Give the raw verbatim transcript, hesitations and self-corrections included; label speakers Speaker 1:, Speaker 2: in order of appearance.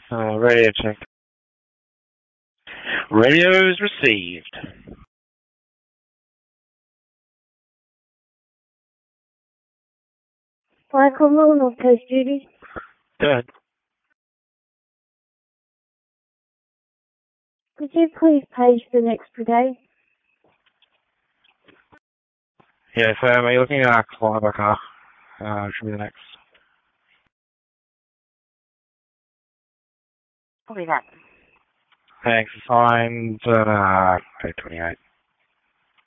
Speaker 1: Uh, radio check. Radios received.
Speaker 2: Michael Mullen on post duty.
Speaker 1: Good.
Speaker 2: Could you please page the next brigade?
Speaker 1: Yes, um, are you looking at our Clyber car? Uh, should be the next.
Speaker 2: Copy that.
Speaker 1: Thanks. Signed, uh, eight twenty-eight.